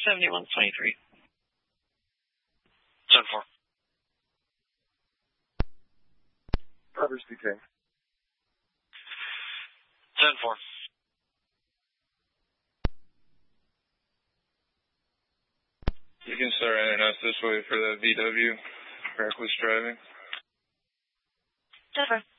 7123. 10-4. Others detained. 10-4. You can start running us this way for the VW, reckless driving. 10-4.